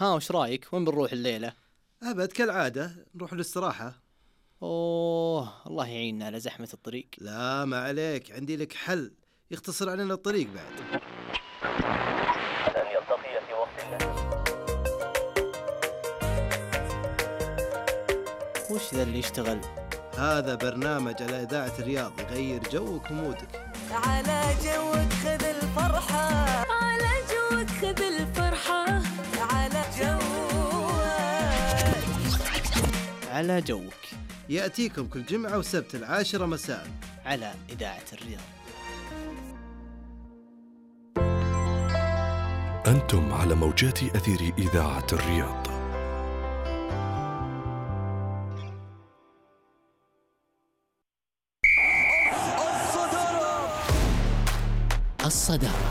ها وش رايك؟ وين بنروح الليلة؟ أبد كالعادة نروح للاستراحة. اوه الله يعيننا على زحمة الطريق. لا ما عليك، عندي لك حل يختصر علينا الطريق بعد. أن يلتقي في وقت الله. وش ذا اللي يشتغل؟ هذا برنامج على إذاعة الرياض يغير جوك ومودك. على جوك خذ الفرحة، على جوك خذ الفرحة، على جوك، على جوك يأتيكم كل جمعة وسبت 10 مساء على إذاعة الرياض. أنتم على موجات أثير إذاعة الرياض. الصدارة.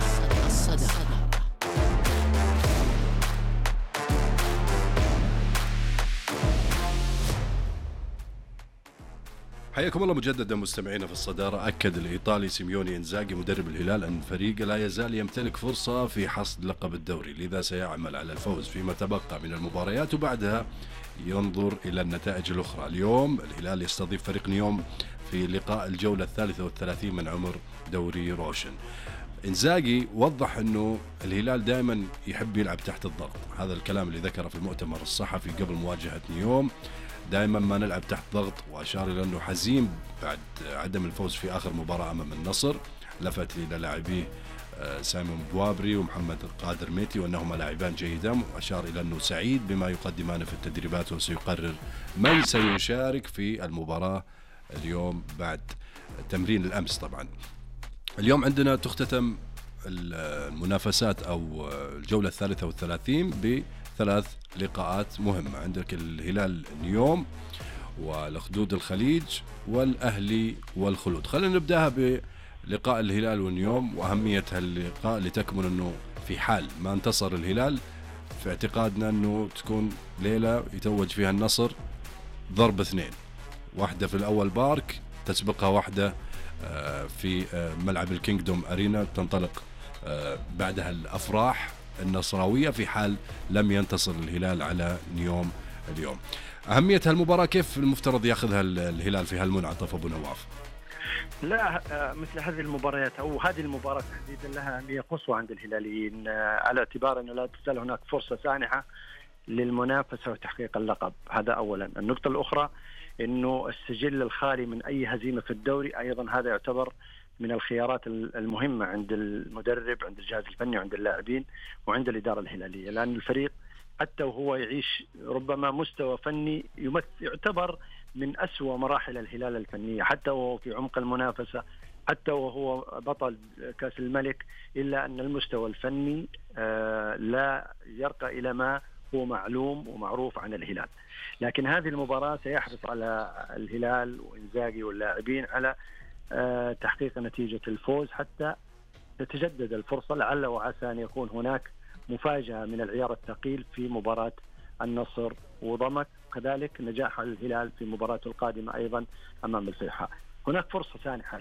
حياكم الله مجددا مستمعينا في الصدارة. أكد الإيطالي سيميوني إنزاغي مدرب الهلال أن فريقه لا يزال يمتلك فرصة في حصد لقب الدوري، لذا سيعمل على الفوز فيما تبقى من المباريات وبعدها ينظر إلى النتائج الأخرى. اليوم الهلال يستضيف فريق نيوم في لقاء الجولة 33 من عمر دوري روشن. إنزاغي وضح أنه الهلال دائما يحب يلعب تحت الضغط، هذا الكلام اللي ذكره في المؤتمر الصحفي قبل مواجهة نيوم، دائما ما نلعب تحت ضغط، وأشار إلى أنه حزين بعد عدم الفوز في آخر مباراة أمام النصر. لفت إلى لاعبيه سامي بوابري ومحمد قادر ميتي وأنهما لاعبان جيدان، وأشار إلى أنه سعيد بما يقدمان في التدريبات وسيقرر من سيشارك في المباراة اليوم بعد تمرين الأمس. طبعا اليوم عندنا تختتم المنافسات أو الجولة 33 بثلاث لقاءات مهمة. عندك الهلال نيوم والأخدود الخليج والأهلي والخلود. خلينا نبدأها بلقاء الهلال والنيوم وأهمية هاللقاء لتكمن أنه في حال ما انتصر الهلال في اعتقادنا أنه تكون ليلة يتوج فيها النصر ضرب 2، واحدة في الأول بارك تسبقها واحدة في ملعب الكينغدوم أرينا، تنطلق بعدها الأفراح النصراوية في حال لم ينتصر الهلال على نيوم اليوم. أهمية هالمباراة كيف المفترض يأخذها الهلال في هالمنعطف أبو نواف؟ لا مثل هذه المباريات أو هذه المباراة تحديدا لها أهمية قصوى عند الهلاليين، على اعتبار أنه لا تزال هناك فرصة سانحة للمنافسة وتحقيق اللقب. هذا أولا. النقطة الأخرى أنه السجل الخالي من أي هزيمة في الدوري أيضا هذا يعتبر من الخيارات المهمة عند المدرب، عند الجهاز الفني وعند اللاعبين وعند الإدارة الهلالية، لأن الفريق حتى وهو يعيش ربما مستوى فني يعتبر من أسوأ مراحل الهلال الفنية، حتى وهو في عمق المنافسة، حتى وهو بطل كأس الملك، إلا أن المستوى الفني لا يرقى إلى ما هو معلوم ومعروف عن الهلال. لكن هذه المباراة سيحرص على الهلال وإنزاغي واللاعبين على تحقيق نتيجة الفوز حتى تتجدد الفرصة، لعل وعسى أن يكون هناك مفاجأة من العيار الثقيل في مباراة النصر وضمك، كذلك نجاح الهلال في مباراته القادمة أيضا أمام الفيحاء. هناك فرصة سانحة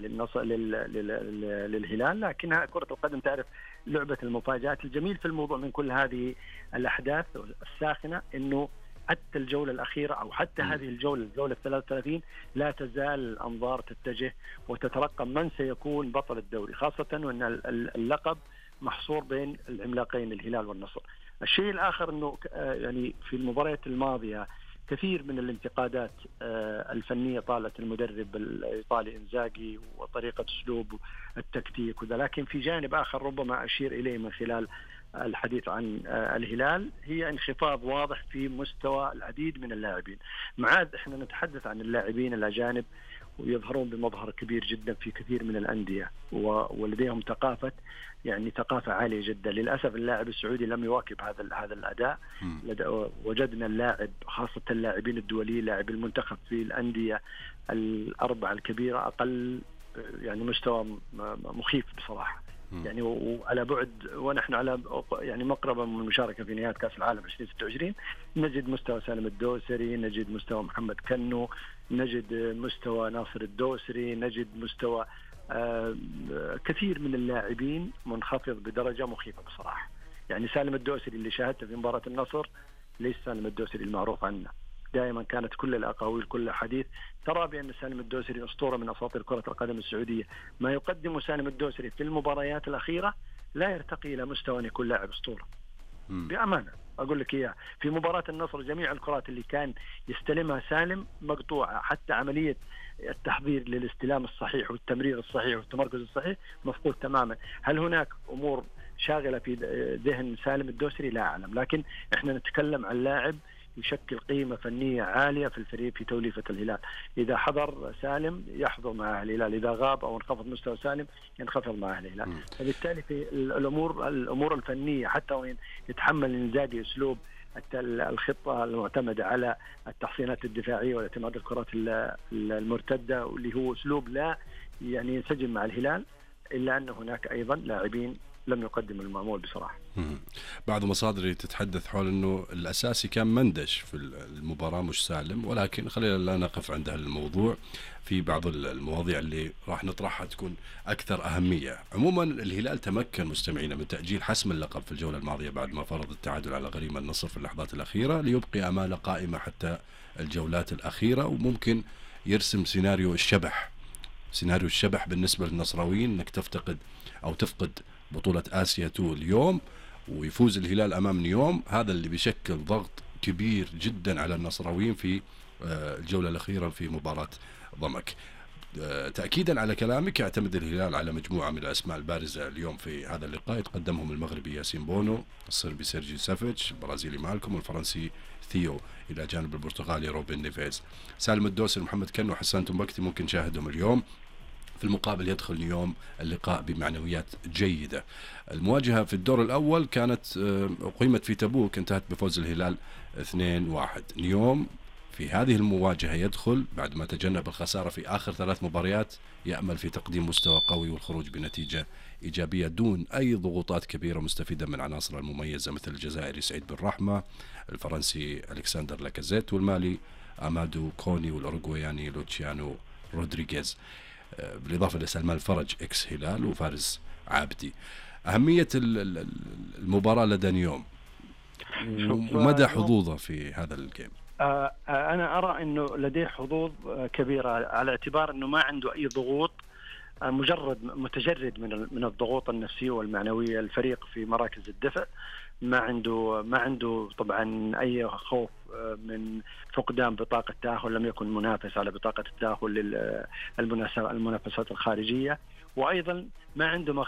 للهلال، لكنها كرة القدم تعرف لعبة المفاجآت. الجميل في الموضوع من كل هذه الأحداث الساخنة أنه حتى الجولة الأخيرة أو حتى هذه الجولة 33 لا تزال الأنظار تتجه وتترقب من سيكون بطل الدوري، خاصة وأن اللقب محصور بين العملاقين الهلال والنصر. الشيء الآخر أنه يعني في المباريات الماضية كثير من الانتقادات الفنية طالت المدرب الإيطالي إنزاغي وطريقة أسلوب التكتيك وذا، لكن في جانب آخر ربما أشير إليه من خلال الحديث عن الهلال هي انخفاض واضح في مستوى العديد من اللاعبين. معاد احنا نتحدث عن اللاعبين الأجانب ويظهرون بمظهر كبير جدا في كثير من الأندية ولديهم ثقافة عالية جدا. للأسف اللاعب السعودي لم يواكب هذا الأداء. وجدنا اللاعب خاصة اللاعبين الدوليين لاعب المنتخب في الأندية الأربعة الكبيرة أقل مستوى مخيف بصراحة. وعلى بعد ونحن على مقربة من المشاركة في نهائي كأس العالم 2026 نجد مستوى سالم الدوسري، نجد مستوى محمد كنو، نجد مستوى ناصر الدوسري، نجد مستوى كثير من اللاعبين منخفض بدرجة مخيفة بصراحة. يعني سالم الدوسري اللي شاهدته في مباراة النصر ليس سالم الدوسري المعروف عنه. دائما كانت كل الأقاويل كل الحديث ترى بأن سالم الدوسري أسطورة من أساطير كرة القدم السعودية. ما يقدمه سالم الدوسري في المباريات الأخيرة لا يرتقي إلى مستوى أن يكون لاعب أسطورة بأمانة. أقول لك إياه، في مباراة النصر جميع الكرات اللي كان يستلمها سالم مقطوعة، حتى عملية التحضير للاستلام الصحيح والتمرير الصحيح والتمركز الصحيح مفقود تماما. هل هناك أمور شاغلة في ذهن سالم الدوسري؟ لا أعلم، لكن إحنا نتكلم عن لاعب يشكل قيمة فنية عالية في الفريق في توليفة الهلال. إذا حضر سالم يحضر مع الهلال، إذا غاب أو انخفض مستوى سالم ينخفض مع الهلال. فبالتالي في الأمور الفنية حتى وين يتحمل إنزاجي أسلوب الخطة المعتمدة على التحصينات الدفاعية والاعتماد الكرات المرتدة، واللي هو أسلوب لا يعني ينسجم مع الهلال، إلا أن هناك أيضا لاعبين لم يقدم المعمول بصراحة. بعض مصادري تتحدث حول أنه الأساسي كان مندش في المباراة مش سالم، ولكن خلينا لا نقف عند هالموضوع. في بعض المواضيع اللي راح نطرحها تكون أكثر أهمية. عموما الهلال تمكن مستمعينا من تأجيل حسم اللقب في الجولة الماضية بعد ما فرض التعادل على غريم النصر في اللحظات الأخيرة، ليبقي آماله قائمة حتى الجولات الأخيرة، وممكن يرسم سيناريو الشبح بالنسبة للنصراويين، أنك تفقد بطولة آسيا 2 اليوم ويفوز الهلال أمام نيوم. هذا اللي بيشكل ضغط كبير جدا على النصراويين في الجولة الأخيرة في مباراة ضمك. تأكيدا على كلامك، يعتمد الهلال على مجموعة من الأسماء البارزة اليوم في هذا اللقاء، يتقدمهم المغربي ياسين بونو، الصربي سيرجي سافيتش، البرازيلي مالكوم، والفرنسي ثيو، إلى جانب البرتغالي روبن نيفيز. سالم الدوسري، محمد كنو، حسان تنبكتي ممكن نشاهدهم اليوم. في المقابل يدخل اليوم اللقاء بمعنويات جيدة. المواجهة في الدور الأول كانت أقيمت في تبوك، انتهت بفوز الهلال 2-1. اليوم في هذه المواجهة يدخل بعد ما تجنب الخسارة في آخر 3 مباريات، يأمل في تقديم مستوى قوي والخروج بنتيجة إيجابية دون أي ضغوطات كبيرة، مستفيدا من عناصر المميزة مثل الجزائري سعيد بن رحمة، الفرنسي ألكسندر لاكازيت، والمالي أمادو كوني، والأوروغواياني لوتشيانو رودريغيز، بالإضافة لسلمان الفرج إكس هلال وفارس عابدي. أهمية المباراة لدى نيوم ومدى حظوظه في هذا الجيم. أنا أرى أنه لديه حظوظ كبيرة، على اعتبار أنه ما عنده أي ضغوط، متجرد من الضغوط النفسية والمعنوية. الفريق في مراكز الدفع، ما عنده طبعا أي خوف من فقدان بطاقة تأهل، لم يكن منافس على بطاقة التأهل للمنافسات الخارجية، وأيضا ما عنده